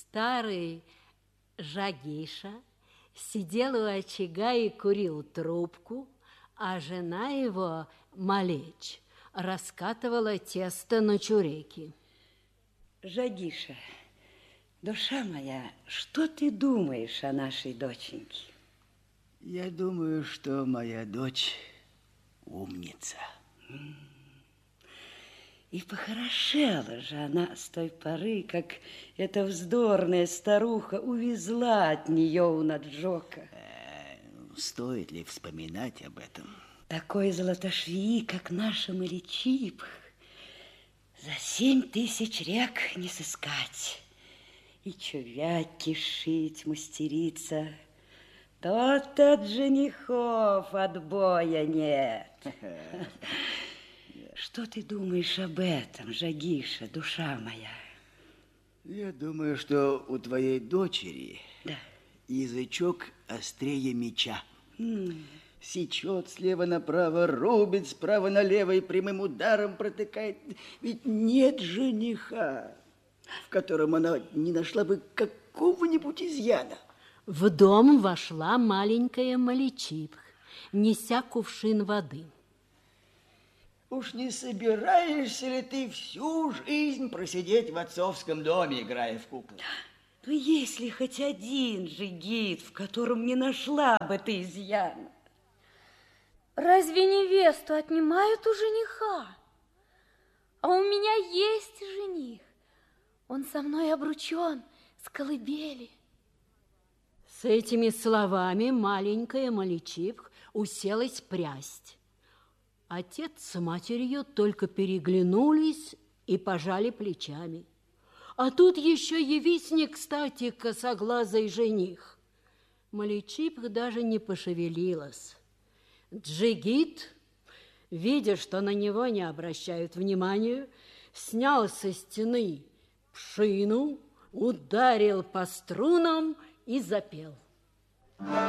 Старый Жагиша сидел у очага и курил трубку, а жена его, Малечь, раскатывала тесто на чуреки. Жагиша, душа моя, что ты думаешь о нашей доченьке? Я думаю, что моя дочь умница. И похорошела же она с той поры, как эта вздорная старуха увезла от нее у Наджока. Стоит ли вспоминать об этом? Такой золотошвеи, как наша Маличипх, за 7000 рек не сыскать. И чувяки шить мастерица. Тот от женихов отбоя нет. Что ты думаешь об этом, Жагиша, душа моя? Я думаю, что у твоей дочери язычок острее меча. Сечет слева направо, рубит справа налево и прямым ударом протыкает. Ведь нет жениха, в котором она не нашла бы какого-нибудь изъяна. В дом вошла маленькая Маличипх, неся кувшин воды. Уж не собираешься ли ты всю жизнь просидеть в отцовском доме, играя в куклы? Ну, если хоть один жигит, в котором не нашла бы ты изъяна. Разве невесту отнимают у жениха? А у меня есть жених. Он со мной обручен с колыбели. С этими словами маленькая Маличипх уселась прясть. Отец с матерью только переглянулись и пожали плечами. А тут еще явись не кстати косоглазый жених. Маличипх даже не пошевелилась. Джигит, видя, что на него не обращают внимания, снял со стены пшину, ударил по струнам и запел.